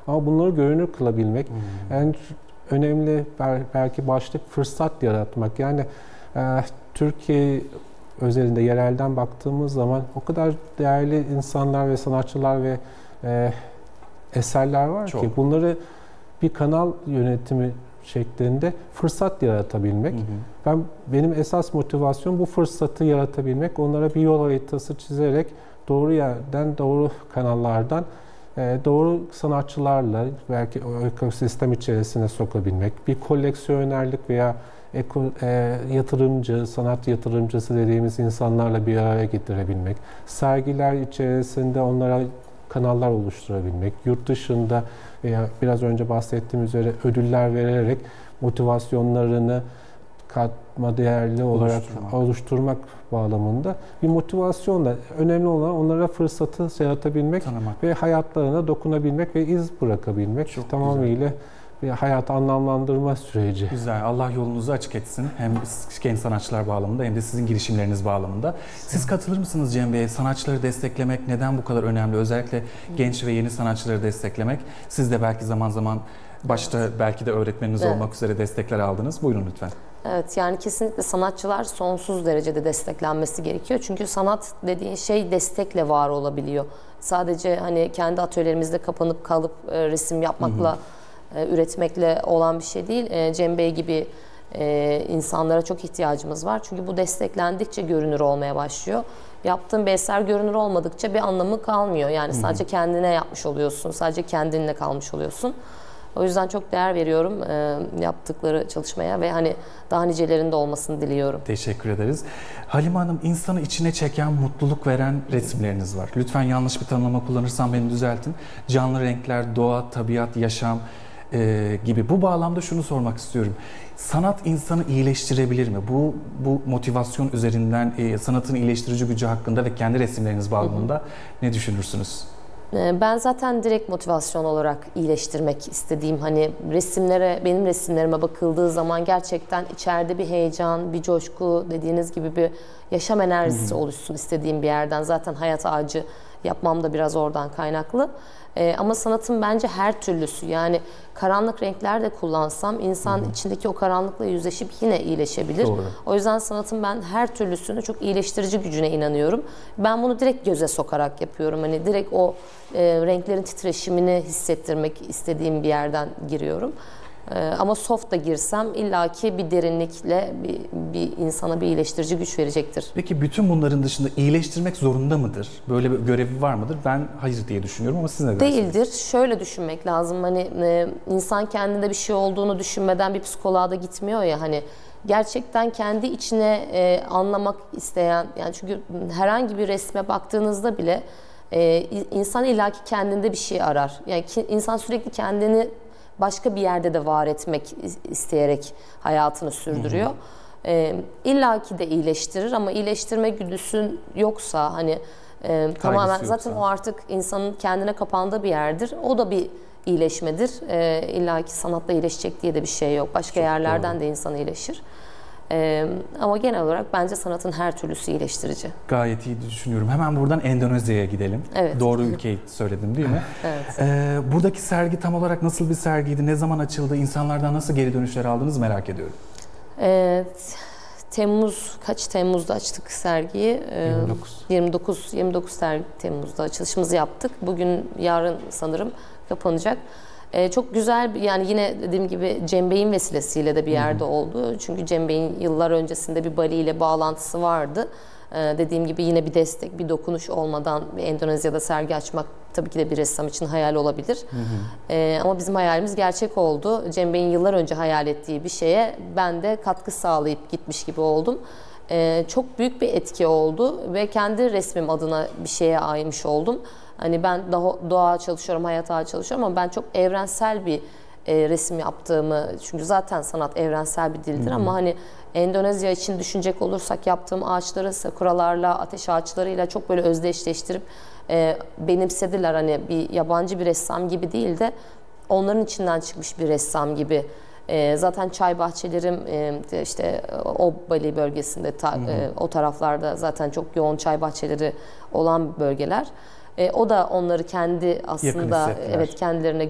Ama bunları görünür kılabilmek, en önemli belki başlık fırsat yaratmak. Yani Türkiye özelinde yerelden baktığımız zaman o kadar değerli insanlar ve sanatçılar ve eserler var ki bunları bir kanal yönetimi şeklinde fırsat yaratabilmek. Benim esas motivasyon bu fırsatı yaratabilmek. Onlara bir yol haritası çizerek doğru yerden, doğru kanallardan doğru sanatçılarla belki o ekosistem içerisine sokabilmek. Bir koleksiyonerlik veya yatırımcı, sanat yatırımcısı dediğimiz insanlarla bir araya getirebilmek. Sergiler içerisinde onlara kanallar oluşturabilmek. Yurt dışında veya biraz önce bahsettiğim üzere ödüller vererek motivasyonlarını katma değerli olarak oluşturmak bağlamında bir motivasyonla önemli olan onlara fırsatı yaratabilmek ve hayatlarına dokunabilmek ve iz bırakabilmek. Çok tamamıyla bir hayatı anlamlandırma süreci. Güzel. Allah yolunuzu açık etsin. Hem genç sanatçılar bağlamında hem de sizin girişimleriniz bağlamında. Siz katılır mısınız Cem Bey? Sanatçıları desteklemek neden bu kadar önemli? Özellikle genç ve yeni sanatçıları desteklemek. Siz de belki zaman zaman başta belki de öğretmeniniz olmak üzere destekler aldınız. Buyurun lütfen. Evet, yani kesinlikle sanatçılar sonsuz derecede desteklenmesi gerekiyor. Çünkü sanat dediğin şey destekle var olabiliyor. Sadece hani kendi atölyelerimizde kapanıp kalıp resim yapmakla, üretmekle olan bir şey değil. Cem Bey gibi insanlara çok ihtiyacımız var. Çünkü bu desteklendikçe görünür olmaya başlıyor. Yaptığın bir eser görünür olmadıkça bir anlamı kalmıyor. Yani sadece kendine yapmış oluyorsun, sadece kendinle kalmış oluyorsun. O yüzden çok değer veriyorum yaptıkları çalışmaya ve hani daha nicelerinde olmasını diliyorum. Teşekkür ederiz. Halime Hanım, insanı içine çeken, mutluluk veren resimleriniz var. Lütfen yanlış bir tanımlama kullanırsam beni düzeltin. Canlı renkler, doğa, tabiat, yaşam gibi. Bu bağlamda şunu sormak istiyorum. Sanat insanı iyileştirebilir mi? Bu motivasyon üzerinden sanatın iyileştirici gücü hakkında ve kendi resimleriniz bağlamında ne düşünürsünüz? Ben zaten direkt motivasyon olarak iyileştirmek istediğim, hani benim resimlerime bakıldığı zaman gerçekten içeride bir heyecan, bir coşku, dediğiniz gibi bir yaşam enerjisi oluşsun istediğim bir yerden. Zaten hayat ağacı yapmam da biraz oradan kaynaklı. Ama sanatın bence her türlüsü, yani karanlık renkler de kullansam insan içindeki o karanlıkla yüzleşip yine iyileşebilir. Doğru. O yüzden sanatın ben her türlüsünü çok iyileştirici gücüne inanıyorum. Ben bunu direkt göze sokarak yapıyorum. Hani direkt o renklerin titreşimini hissettirmek istediğim bir yerden giriyorum. Ama soft da girsem illaki bir derinlikle bir insana bir iyileştirici güç verecektir. Peki bütün bunların dışında iyileştirmek zorunda mıdır? Böyle bir görevi var mıdır? Ben hayır diye düşünüyorum ama siz ne dersiniz? Değildir. Şöyle düşünmek lazım. Hani insan kendinde bir şey olduğunu düşünmeden bir psikoloğa da gitmiyor ya, hani gerçekten kendi içine anlamak isteyen, yani çünkü herhangi bir resme baktığınızda bile insan illaki kendinde bir şey arar. Yani insan sürekli kendini başka bir yerde de var etmek isteyerek hayatını sürdürüyor. İlla ki de iyileştirir ama iyileştirme güdüsün yoksa, hani tamamen zaten o artık insanın kendine kapandığı bir yerdir. O da bir iyileşmedir. İlla ki sanatla iyileşecek diye de bir şey yok. Başka çok yerlerden de insan iyileşir. Ama genel olarak bence sanatın her türlüsü iyileştirici. Gayet iyi düşünüyorum. Hemen buradan Endonezya'ya gidelim. Evet. Doğru ülkeyi söyledim değil mi? Evet. Buradaki sergi tam olarak nasıl bir sergiydi? Ne zaman açıldı? İnsanlardan nasıl geri dönüşler aldınız merak ediyorum. Kaç Temmuz'da açtık sergiyi? 29 Temmuz'da açılışımızı yaptık. Bugün, yarın sanırım kapanacak. Çok güzel, yani yine dediğim gibi Cem Bey'in vesilesiyle de bir yerde oldu. Çünkü Cem Bey'in yıllar öncesinde bir Bali ile bağlantısı vardı. Dediğim gibi yine bir destek, bir dokunuş olmadan Endonezya'da sergi açmak tabii ki de bir ressam için hayal olabilir. Ama bizim hayalimiz gerçek oldu. Cem Bey'in yıllar önce hayal ettiği bir şeye ben de katkı sağlayıp gitmiş gibi oldum. Çok büyük bir etki oldu ve kendi resmim adına bir şeye aymış oldum. Hani ben doğa çalışıyorum, hayat ağı çalışıyorum ama ben çok evrensel bir resim yaptığımı, çünkü zaten sanat evrensel bir dildir ama hani Endonezya için düşünecek olursak yaptığım ağaçları sakuralarla, ateş ağaçlarıyla çok böyle özdeşleştirip benimsediler. Hani bir yabancı bir ressam gibi değil de onların içinden çıkmış bir ressam gibi. Zaten çay bahçelerim işte o Bali bölgesinde o taraflarda zaten çok yoğun çay bahçeleri olan bölgeler. O da onları kendi aslında kendilerine